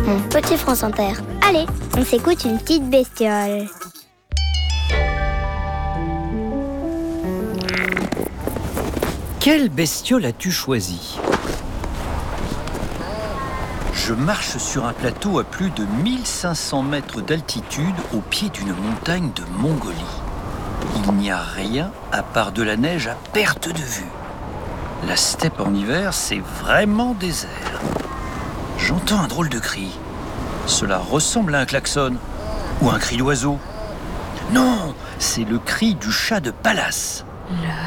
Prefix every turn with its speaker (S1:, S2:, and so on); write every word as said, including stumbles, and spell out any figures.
S1: mon petit France Inter. Allez, on s'écoute une petite bestiole.
S2: Quelle bestiole as-tu choisi ? Je marche sur un plateau à plus de mille cinq cents mètres d'altitude au pied d'une montagne de Mongolie. Il n'y a rien à part de la neige à perte de vue. La steppe en hiver, c'est vraiment désert. J'entends un drôle de cri. Cela ressemble à un klaxon ou un cri d'oiseau. Non, c'est le cri du chat de Pallas.
S3: Le